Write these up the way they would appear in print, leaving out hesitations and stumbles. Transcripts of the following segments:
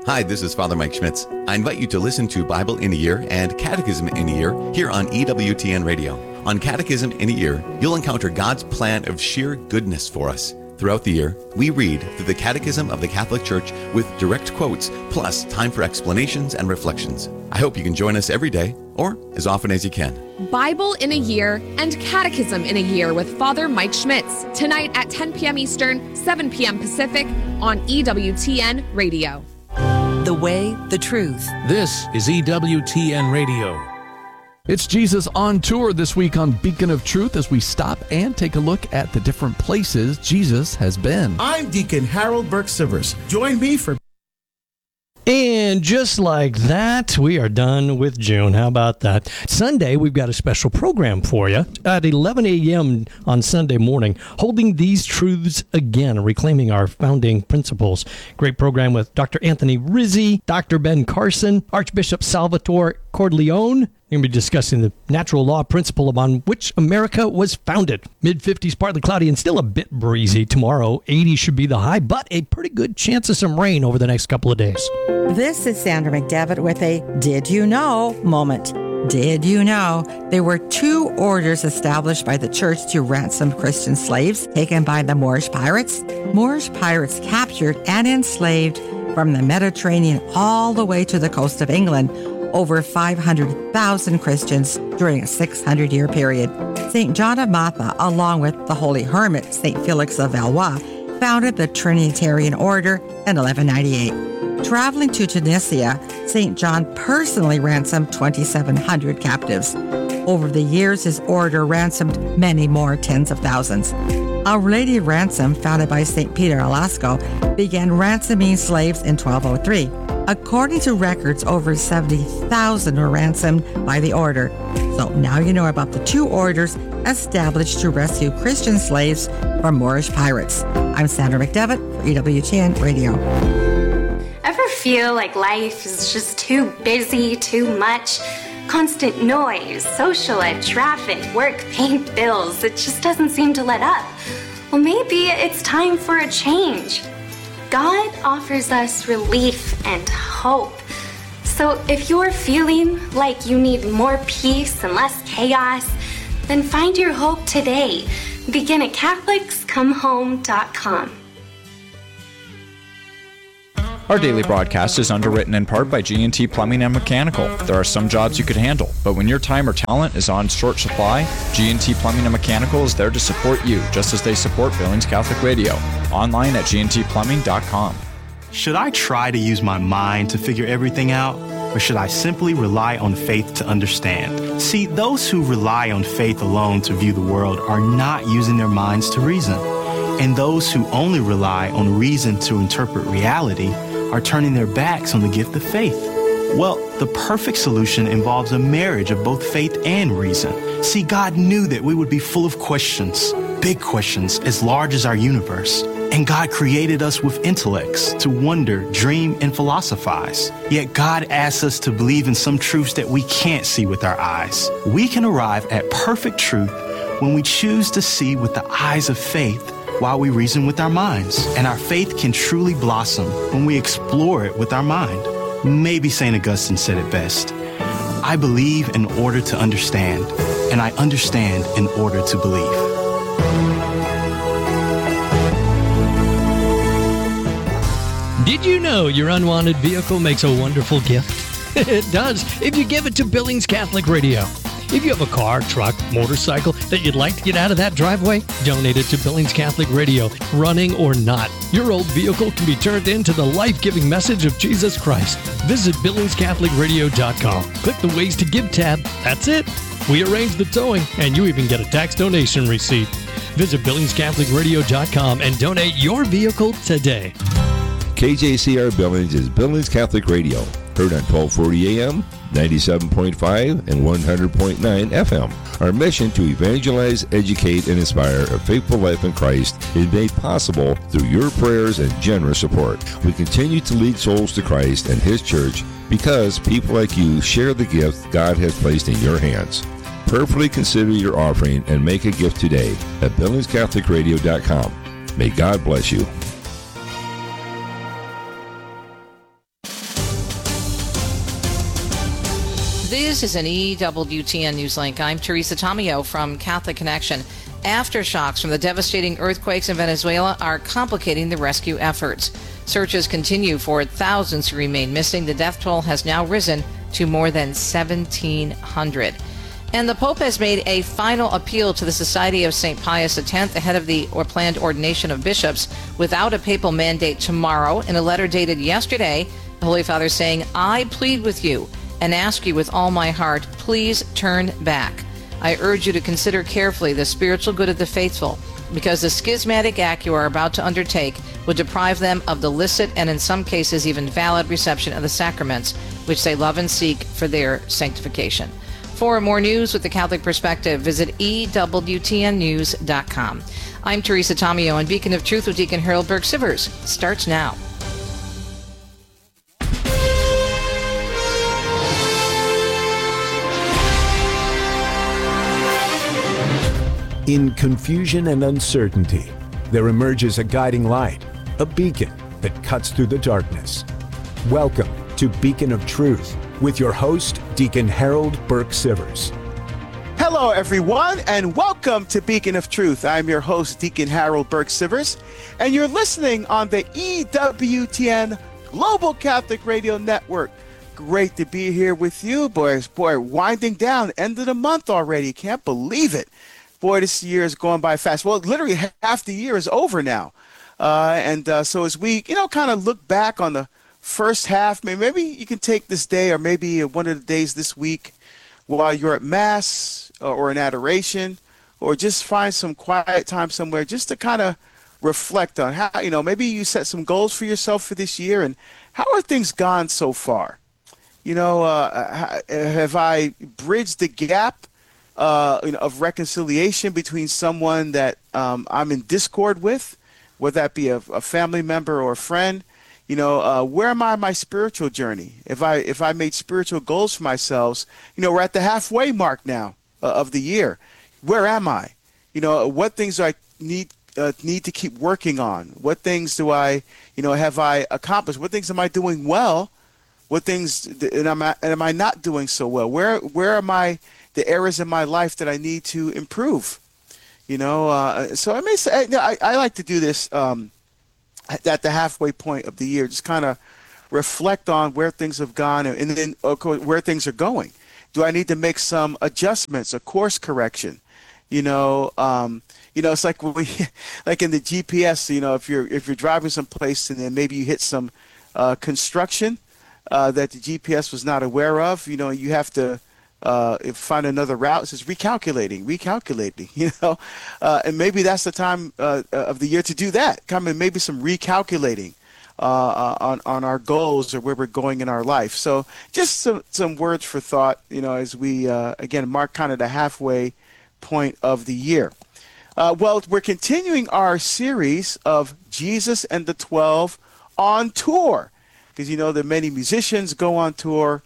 Hi, this is Father Mike Schmitz. I invite you to listen to Bible in a Year and Catechism in a Year here on EWTN Radio. On Catechism in a Year, you'll encounter God's plan of sheer goodness for us. Throughout the year, we read through the Catechism of the Catholic Church with direct quotes, plus time for explanations and reflections. I hope you can join us every day, or as often as you can. Bible in a Year and Catechism in a Year with Father Mike Schmitz, tonight at 10 p.m. Eastern, 7 p.m. Pacific on EWTN Radio. The way, the truth. This is EWTN Radio. It's Jesus on Tour this week on Beacon of Truth as we stop and take a look at the different places Jesus has been. I'm Deacon Harold Burke-Sivers. Join me for... And just like that, we are done with June. How about that? Sunday, we've got a special program for you at 11 a.m. on Sunday morning, holding these truths again, reclaiming our founding principles. Great program with Dr. Anthony Rizzi, Dr. Ben Carson, Archbishop Salvatore Cordileone. We're going to be discussing the natural law principle upon which America was founded. Mid-50s, partly cloudy and still a bit breezy. Tomorrow, 80 should be the high, but a pretty good chance of some rain over the next couple of days. This is Sandra McDevitt with a Did You Know moment. Did you know there were 2 orders established by the church to ransom Christian slaves taken by the Moorish pirates? Moorish pirates captured and enslaved from the Mediterranean all the way to the coast of England over 500,000 Christians during a 600-year period. St. John of Matha, along with the holy hermit St. Felix of Valois, founded the Trinitarian Order in 1198. Traveling to Tunisia, St. John personally ransomed 2,700 captives. Over the years, his order ransomed many more tens of thousands. Our Lady of Ransom, founded by St. Peter Alasco, began ransoming slaves in 1203. According to records, over 70,000 were ransomed by the order. So now you know about the 2 orders established to rescue Christian slaves from Moorish pirates. I'm Sandra McDevitt for EWTN Radio. Ever feel like life is just too busy, too much? Constant noise, social life, traffic, work, paint, bills. It just doesn't seem to let up. Well, maybe it's time for a change. God offers us relief and hope. So if you're feeling like you need more peace and less chaos, then find your hope today. Begin at CatholicsComeHome.com. Our daily broadcast is underwritten in part by G&T Plumbing and Mechanical. There are some jobs you could handle, but when your time or talent is on short supply, G&T Plumbing and Mechanical is there to support you, just as they support Billings Catholic Radio. Online at gntplumbing.com. Should I try to use my mind to figure everything out, or should I simply rely on faith to understand? See, those who rely on faith alone to view the world are not using their minds to reason. And those who only rely on reason to interpret reality are turning their backs on the gift of faith. Well, the perfect solution involves a marriage of both faith and reason. See, God knew that we would be full of questions, big questions as large as our universe. And God created us with intellects to wonder, dream, and philosophize. Yet God asks us to believe in some truths that we can't see with our eyes. We can arrive at perfect truth when we choose to see with the eyes of faith while we reason with our minds. And our faith can truly blossom when we explore it with our mind. Maybe St. Augustine said it best. I believe in order to understand, and I understand in order to believe. Did you know your unwanted vehicle makes a wonderful gift? It does, if you give it to Billings Catholic Radio. If you have a car, truck, motorcycle that you'd like to get out of that driveway, donate it to Billings Catholic Radio, running or not. Your old vehicle can be turned into the life-giving message of Jesus Christ. Visit BillingsCatholicRadio.com. Click the Ways to Give tab. That's it. We arrange the towing, and you even get a tax donation receipt. Visit BillingsCatholicRadio.com and donate your vehicle today. KJCR Billings is Billings Catholic Radio. Heard on 1240 AM, 97.5, and 100.9 FM. Our mission to evangelize, educate, and inspire a faithful life in Christ is made possible through your prayers and generous support. We continue to lead souls to Christ and His church because people like you share the gift God has placed in your hands. Prayerfully consider your offering and make a gift today at BillingsCatholicRadio.com. May God bless you. This is an EWTN Newslink. I'm Teresa Tomeo from Catholic Connection. Aftershocks from the devastating earthquakes in Venezuela are complicating the rescue efforts. Searches continue for thousands who remain missing. The death toll has now risen to more than 1,700. And the Pope has made a final appeal to the Society of St. Pius X ahead of the planned ordination of bishops without a papal mandate tomorrow. In a letter dated yesterday, the Holy Father saying, "I plead with you and ask you with all my heart, please turn back. I urge you to consider carefully the spiritual good of the faithful, because the schismatic act you are about to undertake would deprive them of the licit and in some cases even valid reception of the sacraments, which they love and seek for their sanctification." For more news with the Catholic perspective, visit EWTNnews.com. I'm Teresa Tomeo, and Beacon of Truth with Deacon Harold Burke-Sivers starts now. In confusion and uncertainty, there emerges a guiding light, a beacon that cuts through the darkness. Welcome to Beacon of Truth with your host, Deacon Harold Burke-Sivers. Hello, everyone, and welcome to Beacon of Truth. I'm your host, Deacon Harold Burke-Sivers, and you're listening on the EWTN Global Catholic Radio Network. Great to be here with you, boys. Boy, winding down, end of the month already. Can't believe it. Boy, this year is going by fast. Well, literally half the year is over now. So as we, kind of look back on the first half, maybe you can take this day or maybe one of the days this week while you're at Mass or in adoration, or just find some quiet time somewhere just to kind of reflect on how, maybe you set some goals for yourself for this year and how are things gone so far? Have I bridged the gap of reconciliation between someone that I'm in discord with, whether that be a family member or a friend? Where am I in my spiritual journey? If I made spiritual goals for myself, we're at the halfway mark now of the year. Where am I? What things do I need to keep working on? What things do I, have I accomplished? What things am I doing well? What things am I not doing so well? Where am I? The areas in my life that I need to improve, So I may say, I like to do this at the halfway point of the year, just kind of reflect on where things have gone and then of course, where things are going. Do I need to make some adjustments, a course correction? It's like like in the GPS, if you're driving someplace and then maybe you hit some construction that the GPS was not aware of, you have to find another route. It says recalculating, and maybe that's the time of the year to do that. Maybe some recalculating on our goals or where we're going in our life. So just some words for thought, as we again mark kind of the halfway point of the year. Well, we're continuing our series of Jesus and the 12 on tour, because that many musicians go on tour.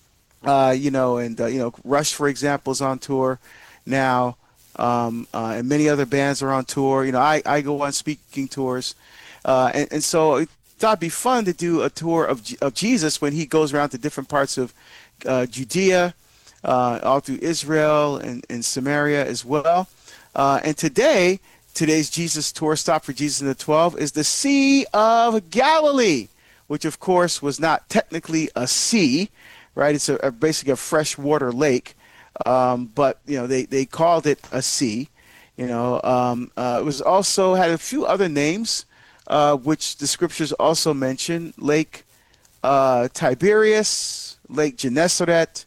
Rush, for example, is on tour now, and many other bands are on tour. I go on speaking tours, and so I thought it'd be fun to do a tour of Jesus when he goes around to different parts of Judea, all through Israel and Samaria as well. And today's Jesus tour stop for Jesus and the 12 is the Sea of Galilee, which of course was not technically a sea. Right, it's basically a freshwater lake, but they called it a sea. It was also had a few other names, which the scriptures also mention: Lake Tiberias, Lake Gennesaret,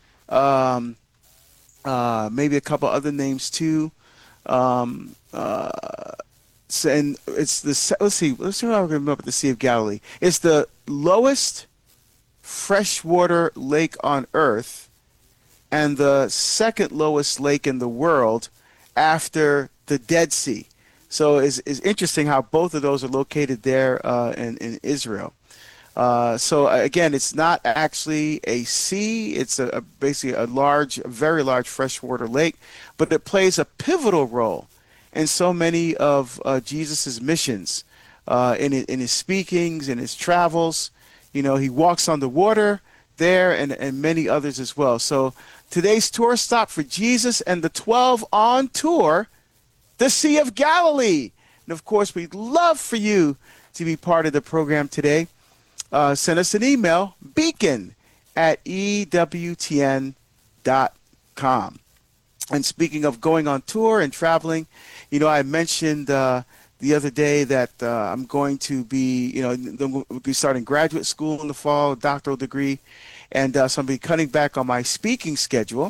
maybe a couple other names too. And it's let's see what I remember. The Sea of Galilee. It's the lowest freshwater lake on earth and the second lowest lake in the world after the Dead Sea. So it's interesting how both of those are located there in Israel. So again, it's not actually a sea. It's basically a very large freshwater lake, but it plays a pivotal role in so many of Jesus's missions, in his speakings, in his travels. He walks on the water there and many others as well. So today's tour stop for Jesus and the 12 on tour, the Sea of Galilee. And of course, we'd love for you to be part of the program today. Send us an email, beacon@ewtn.com. And speaking of going on tour and traveling, I mentioned the other day that I'm going to be, we'll be starting graduate school in the fall, doctoral degree, and so I'll be cutting back on my speaking schedule,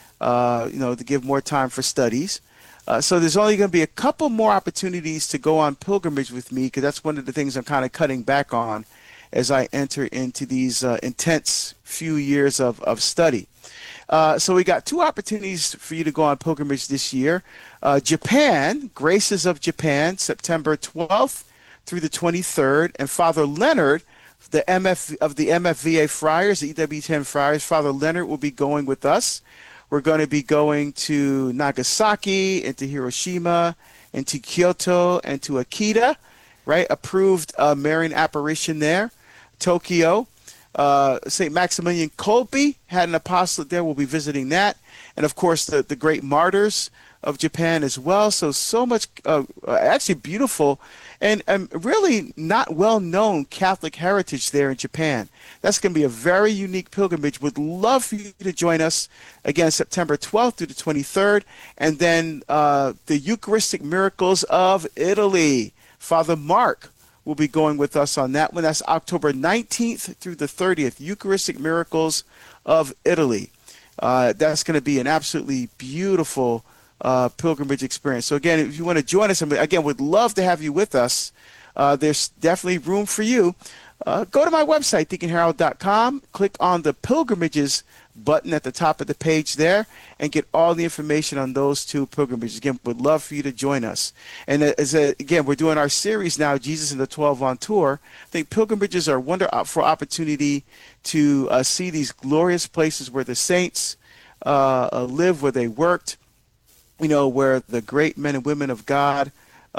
to give more time for studies. So there's only going to be a couple more opportunities to go on pilgrimage with me, because that's one of the things I'm kind of cutting back on as I enter into these intense few years of study. So we got 2 opportunities for you to go on pilgrimage this year. Japan, Graces of Japan, September 12th through the 23rd. And Father Leonard, the MFVA Friars, the EWTN Friars, Father Leonard will be going with us. We're going to be going to Nagasaki, into Hiroshima, into Kyoto, and to Akita, right? Approved Marian apparition there. Tokyo. St. Maximilian Kolbe had an apostolate there. We'll be visiting that. And, of course, the great martyrs of Japan as well. So much actually beautiful and really not well-known Catholic heritage there in Japan. That's going to be a very unique pilgrimage. Would love for you to join us, again, September 12th through the 23rd. And then the Eucharistic Miracles of Italy. Father Mark will be going with us on that one. That's October 19th through the 30th, Eucharistic Miracles of Italy. That's going to be an absolutely beautiful pilgrimage experience. So again, if you want to join us, again, would love to have you with us. There's definitely room for you. Go to my website, deaconharold.com, click on the pilgrimages button at the top of the page there, and get all the information on those 2 pilgrimages. Again, would love for you to join us. And again, we're doing our series now, Jesus and the 12 on Tour. I think pilgrimages are a wonderful opportunity to see these glorious places where the saints lived, where they worked, where the great men and women of God,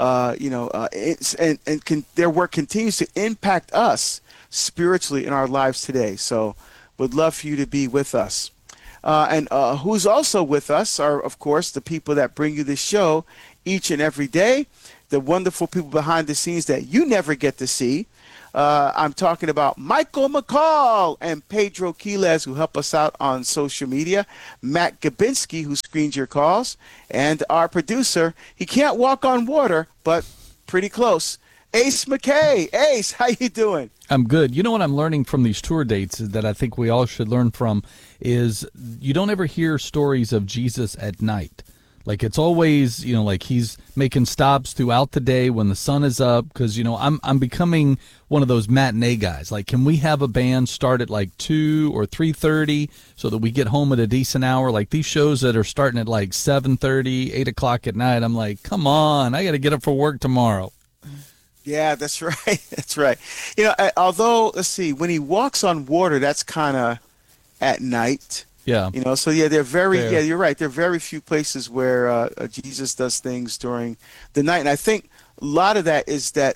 their work continues to impact us spiritually in our lives today. So would love for you to be with us. And who's also with us are, of course, the people that bring you this show each and every day, the wonderful people behind the scenes that you never get to see. I'm talking about Michael McCall and Pedro Quiles, who help us out on social media, Matt Gabinski, who screens your calls, and our producer. He can't walk on water, but pretty close, Ace McKay. Ace, how you doing? I'm good. You know what I'm learning from these tour dates is that I think we all should learn from is you don't ever hear stories of Jesus at night. Like it's always, like he's making stops throughout the day when the sun is up, because, I'm becoming one of those matinee guys. Like, can we have a band start at like 2 or 3:30 so that we get home at a decent hour? Like these shows that are starting at like 7:30, 8 o'clock at night, I'm like, come on, I got to get up for work tomorrow. Yeah, that's right. That's right. Although, let's see, when he walks on water, that's kind of at night. Yeah. So they're you're right. There are very few places where Jesus does things during the night. And I think a lot of that is that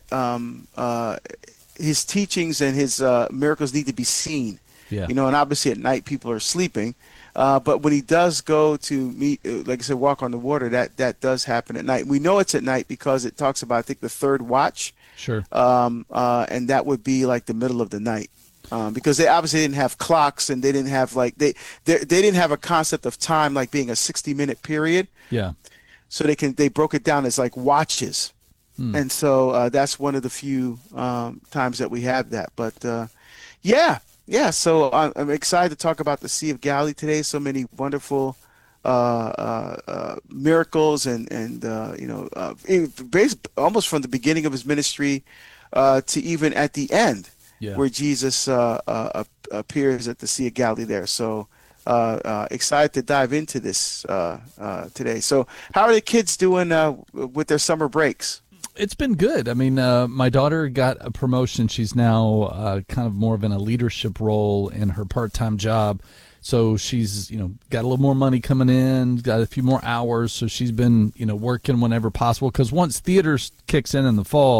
his teachings and his miracles need to be seen. Yeah. And obviously at night people are sleeping. But when he does go to meet, like I said, walk on the water, that does happen at night. We know it's at night because it talks about, I think, the third watch. Sure. And that would be like the middle of the night. Because they obviously didn't have clocks, and they didn't have they didn't have a concept of time like being a 60-minute period. Yeah. So they broke it down as like watches, and so that's one of the few times that we have that. But yeah. So I'm excited to talk about the Sea of Galilee today. So many wonderful miracles, and almost from the beginning of his ministry to even at the end. Yeah. Where Jesus appears at the Sea of Galilee there. So excited to dive into this today. So how are the kids doing with their summer breaks? It's been good. I mean, my daughter got a promotion. She's now kind of more of in a leadership role in her part-time job. So she's, got a little more money coming in, got a few more hours. So she's been, working whenever possible. Because once theater kicks in the fall,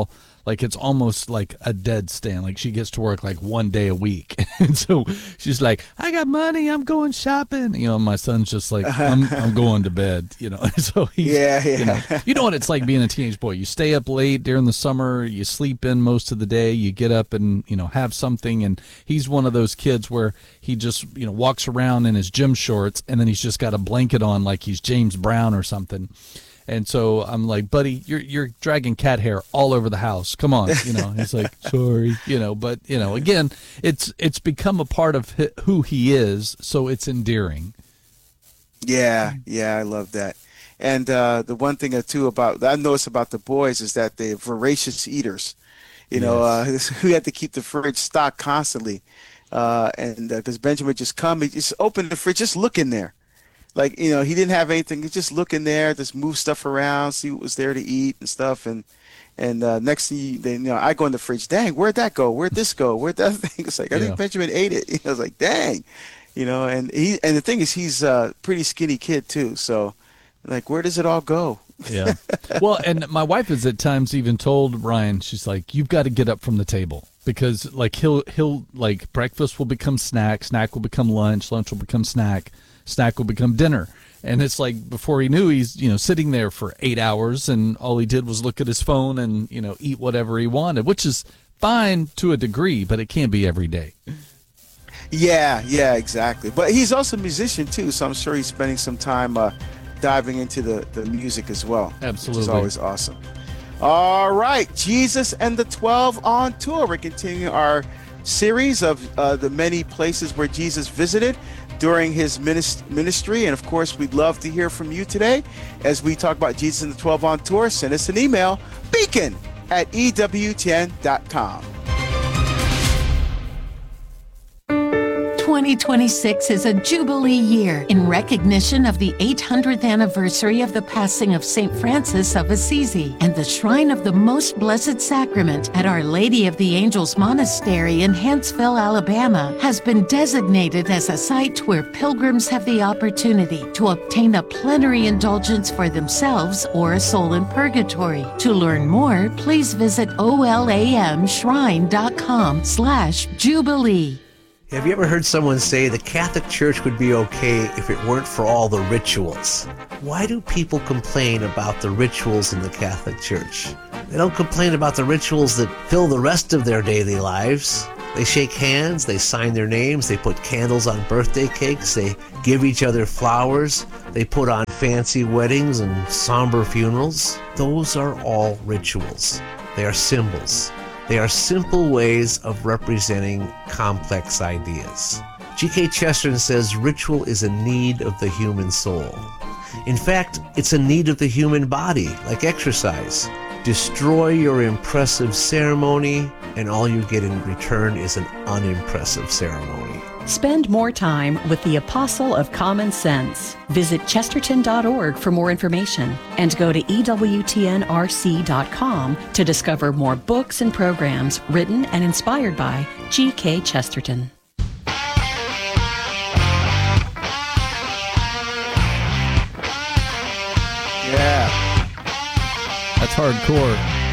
like it's almost like a dead stand. Like she gets to work like one day a week. And so she's like, I got money, I'm going shopping. You know, my son's just like, I'm going to bed, you know. So he's, you know what it's like being a teenage boy. You stay up late during the summer, you sleep in most of the day, you get up and, you know, have something. And he's one of those kids where he just, you know, walks around in his gym shorts and then he's just got a blanket on like he's James Brown or something. And so I'm like, buddy, you're dragging cat hair all over the house. Come on, you know. He's like, sorry, you know. But you know, again, it's become a part of who he is, so it's endearing. Yeah, I love that. And the one thing too about I noticed about the boys is that they're voracious eaters. You know, we had to keep the fridge stocked constantly, and because Benjamin would just come, he just open the fridge, just look in there. Like, you know, he didn't have anything. He just look in there, just move stuff around, see what was there to eat and stuff. And next thing you know, I go in the fridge. Dang, where'd that go? Where'd this go? Where'd that thing? It's like, I think Benjamin ate it. I was like, dang, you know. And the thing is, he's a pretty skinny kid too. So, like, where does it all go? Yeah. Well, and my wife has at times even told Ryan, she's like, you've got to get up from the table. Because like he'll like breakfast will become snack will become lunch will become snack will become dinner. And it's like before he knew, he's, you know, sitting there for 8 hours and all he did was look at his phone and, you know, eat whatever he wanted, which is fine to a degree, but it can't be every day. Yeah, exactly. But he's also a musician too, so I'm sure he's spending some time diving into the music as well. Absolutely. Which is always awesome. All right, Jesus and the 12 on tour. We're continuing our series of the many places where Jesus visited during his ministry. And of course, we'd love to hear from you today as we talk about Jesus and the 12 on tour. Send us an email, beacon@ewtn.com. 2026 is a Jubilee year in recognition of the 800th anniversary of the passing of St. Francis of Assisi, and the Shrine of the Most Blessed Sacrament at Our Lady of the Angels Monastery in Huntsville, Alabama, has been designated as a site where pilgrims have the opportunity to obtain a plenary indulgence for themselves or a soul in purgatory. To learn more, please visit olamshrine.com/Jubilee. Have you ever heard someone say the Catholic Church would be okay if it weren't for all the rituals? Why do people complain about the rituals in the Catholic Church? They don't complain about the rituals that fill the rest of their daily lives. They shake hands, they sign their names, they put candles on birthday cakes, they give each other flowers, they put on fancy weddings and somber funerals. Those are all rituals. They are symbols. They are simple ways of representing complex ideas. G.K. Chesterton says ritual is a need of the human soul. In fact, it's a need of the human body, like exercise. Destroy your impressive ceremony, and all you get in return is an unimpressive ceremony. Spend more time with the Apostle of Common Sense. Visit chesterton.org for more information and go to EWTNRC.com to discover more books and programs written and inspired by G.K. Chesterton. Yeah. That's hardcore.